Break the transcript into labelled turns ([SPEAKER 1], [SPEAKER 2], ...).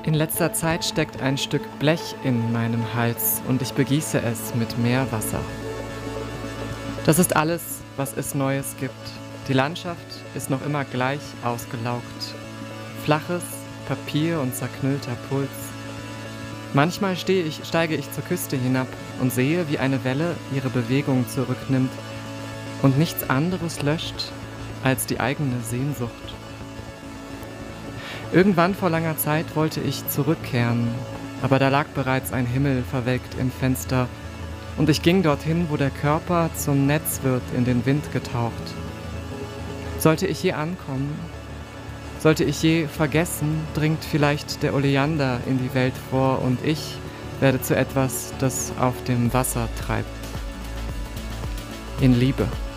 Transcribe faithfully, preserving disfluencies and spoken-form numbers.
[SPEAKER 1] In letzter Zeit steckt ein Stück Blech in meinem Hals und ich begieße es mit Meerwasser. Das ist alles, was es Neues gibt. Die Landschaft ist noch immer gleich ausgelaugt. Flaches Papier und zerknüllter Puls. Manchmal stehe ich, steige ich zur Küste hinab und sehe, wie eine Welle ihre Bewegung zurücknimmt und nichts anderes löscht als die eigene Sehnsucht. Irgendwann vor langer Zeit wollte ich zurückkehren, aber da lag bereits ein Himmel verwelkt im Fenster und ich ging dorthin, wo der Körper zum Netz wird, in den Wind getaucht. Sollte ich je ankommen, sollte ich je vergessen, dringt vielleicht der Oleander in die Welt vor und ich werde zu etwas, das auf dem Wasser treibt. In Liebe.